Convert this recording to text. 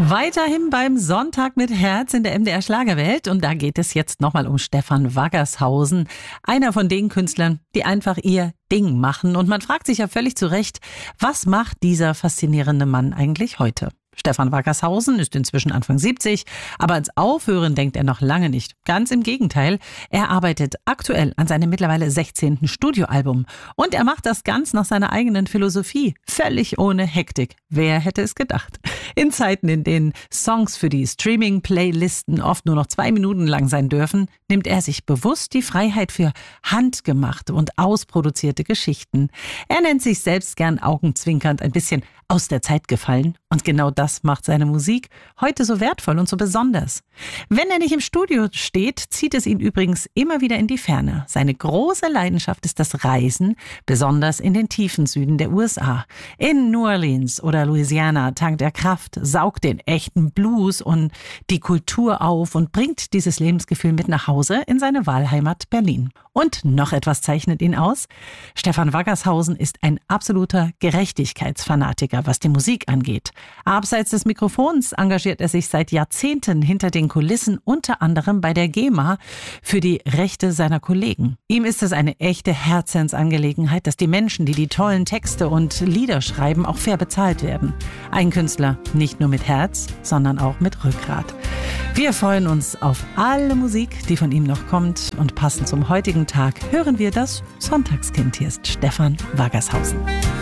Weiterhin beim Sonntag mit Herz in der MDR Schlagerwelt. Und da geht es jetzt nochmal um Stefan Waggershausen. Einer von den Künstlern, die einfach ihr Ding machen. Und man fragt sich ja völlig zu Recht, was macht dieser faszinierende Mann eigentlich heute? Stefan Waggershausen ist inzwischen Anfang 70, aber ans Aufhören denkt er noch lange nicht. Ganz im Gegenteil, er arbeitet aktuell an seinem mittlerweile 16. Studioalbum. Und er macht das ganz nach seiner eigenen Philosophie, völlig ohne Hektik. Wer hätte es gedacht? In Zeiten, in denen Songs für die Streaming-Playlisten oft nur noch 2 Minuten lang sein dürfen, nimmt er sich bewusst die Freiheit für handgemachte und ausproduzierte Geschichten. Er nennt sich selbst gern augenzwinkernd ein bisschen aus der Zeit gefallen. Und genau das macht seine Musik heute so wertvoll und so besonders. Wenn er nicht im Studio steht, zieht es ihn übrigens immer wieder in die Ferne. Seine große Leidenschaft ist das Reisen, besonders in den tiefen Süden der USA. In New Orleans oder Louisiana tankt er Kraft, saugt den echten Blues und die Kultur auf und bringt dieses Lebensgefühl mit nach Hause in seine Wahlheimat Berlin. Und noch etwas zeichnet ihn aus. Stefan Waggershausen ist ein absoluter Gerechtigkeitsfanatiker, was die Musik angeht. Abseits des Mikrofons engagiert er sich seit Jahrzehnten hinter den Kulissen, unter anderem bei der GEMA, für die Rechte seiner Kollegen. Ihm ist es eine echte Herzensangelegenheit, dass die Menschen, die die tollen Texte und Lieder schreiben, auch fair bezahlt werden. Ein Künstler nicht nur mit Herz, sondern auch mit Rückgrat. Wir freuen uns auf alle Musik, die von ihm noch kommt. Und passend zum heutigen Tag hören wir das Sonntagskind. Hier ist Stefan Waggershausen.